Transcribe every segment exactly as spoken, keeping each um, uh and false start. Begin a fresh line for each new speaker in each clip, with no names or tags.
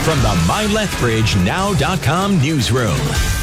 from the My Lethbridge Now dot com newsroom.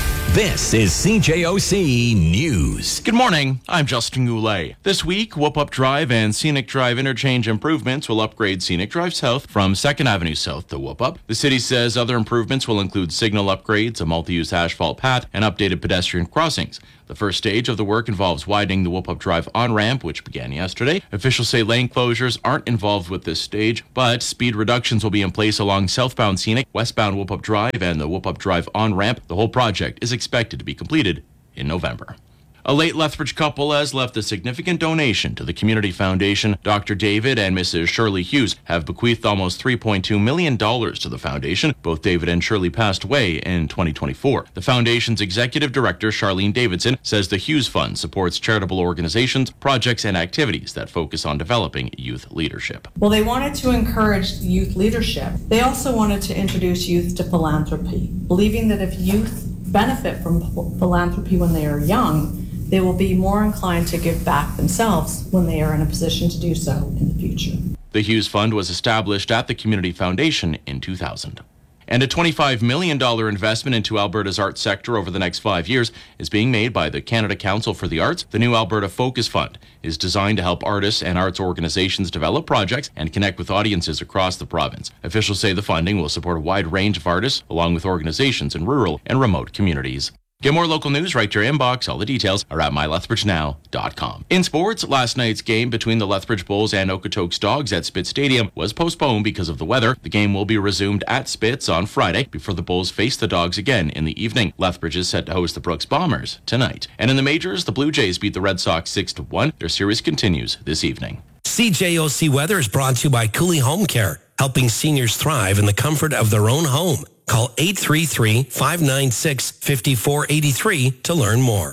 This is C J O C News.
Good morning, I'm Justin Goulet. This week, Whoop-Up Drive and Scenic Drive interchange improvements will upgrade Scenic Drive South from second Avenue South to Whoop-Up. The city says other improvements will include signal upgrades, a multi-use asphalt path, and updated pedestrian crossings. The first stage of the work involves widening the Whoop-Up Drive on-ramp, which began yesterday. Officials say lane closures aren't involved with this stage, but speed reductions will be in place along southbound Scenic, westbound Whoop-Up Drive, and the Whoop-Up Drive on-ramp. The whole project is expected to be completed in November. A late Lethbridge couple has left a significant donation to the Community Foundation. Doctor David and Missus Shirley Hughes have bequeathed almost three point two million dollars to the foundation. Both David and Shirley passed away in twenty twenty-four. The foundation's executive director, Charlene Davidson, says the Hughes Fund supports charitable organizations, projects, and activities that focus on developing youth leadership.
Well, they wanted to encourage youth leadership. They also wanted to introduce youth to philanthropy, believing that if youth benefit from philanthropy when they are young, they will be more inclined to give back themselves when they are in a position to do so in the future.
The Hughes Fund was established at the Community Foundation in two thousand. And a twenty-five million dollars investment into Alberta's arts sector over the next five years is being made by the Canada Council for the Arts. The new Alberta Focus Fund is designed to help artists and arts organizations develop projects and connect with audiences across the province. Officials say the funding will support a wide range of artists, along with organizations in rural and remote communities. Get more local news right to your inbox. All the details are at my lethbridge now dot com. In sports, last night's game between the Lethbridge Bulls and Okotoks Dogs at Spitz Stadium was postponed because of the weather. The game will be resumed at Spitz on Friday before the Bulls face the Dogs again in the evening. Lethbridge is set to host the Brooks Bombers tonight. And in the majors, the Blue Jays beat the Red Sox six to one. Their series continues this evening.
C J O C Weather is brought to you by Cooley Home Care, helping seniors thrive in the comfort of their own home. Call eight three three, five nine six, five four eight three to learn more.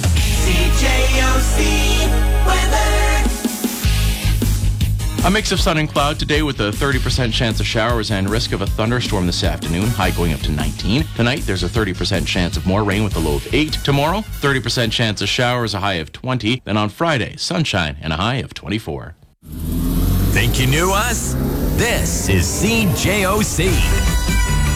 C J O C weather.
A mix of sun and cloud today with a thirty percent chance of showers and risk of a thunderstorm this afternoon, high going up to nineteen. Tonight, there's a thirty percent chance of more rain with a low of eight. Tomorrow, thirty percent chance of showers, a high of twenty. Then on Friday, sunshine and a high of twenty-four.
Think you knew us? This is C J O C.